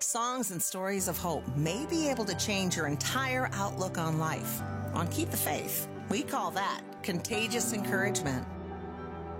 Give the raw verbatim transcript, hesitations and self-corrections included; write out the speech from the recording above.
Songs and stories of hope may be able to change your entire outlook on life. On Keep the Faith, we call that contagious encouragement.